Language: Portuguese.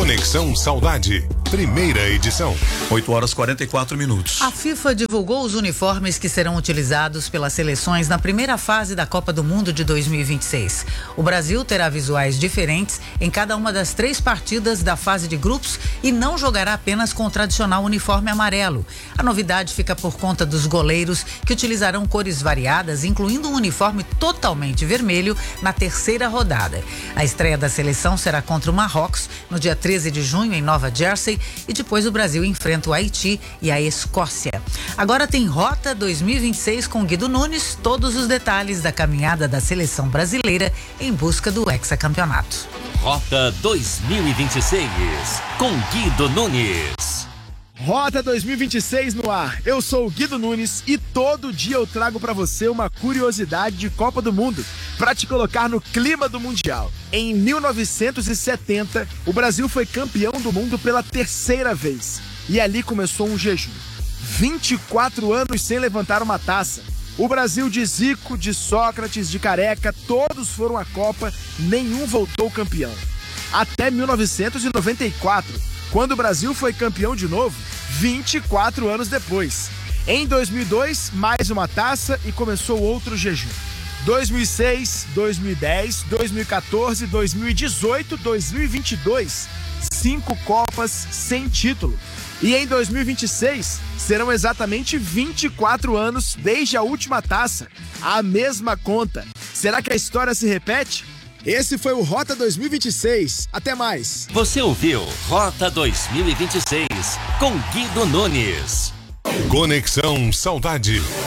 Conexão Saudade, primeira edição. 8h44. A FIFA divulgou os uniformes que serão utilizados pelas seleções na primeira fase da Copa do Mundo de 2026. O Brasil terá visuais diferentes em cada uma das 3 partidas da fase de grupos e não jogará apenas com o tradicional uniforme amarelo. A novidade fica por conta dos goleiros, que utilizarão cores variadas, incluindo um uniforme totalmente vermelho na terceira rodada. A estreia da seleção será contra o Marrocos no dia 13 de junho em Nova Jersey e depois o Brasil enfrenta o Haiti e a Escócia. Agora tem Rota 2026 com Guido Nunes, todos os detalhes da caminhada da seleção brasileira em busca do hexacampeonato. Rota 2026 com Guido Nunes. Rota 2026 no ar. Eu sou o Guido Nunes e todo dia eu trago pra você uma curiosidade de Copa do Mundo pra te colocar no clima do Mundial. Em 1970, o Brasil foi campeão do mundo pela 3ª vez. E ali começou um jejum. 24 anos sem levantar uma taça. O Brasil de Zico, de Sócrates, de Careca, todos foram à Copa, nenhum voltou campeão. Até 1994. Quando o Brasil foi campeão de novo, 24 anos depois. Em 2002, mais uma taça e começou outro jejum. 2006, 2010, 2014, 2018, 2022, 5 Copas sem título. E em 2026, serão exatamente 24 anos desde a última taça. A mesma conta. Será que a história se repete? Esse foi o Rota 2026. Até mais. Você ouviu Rota 2026 com Guido Nunes. Conexão Saudade.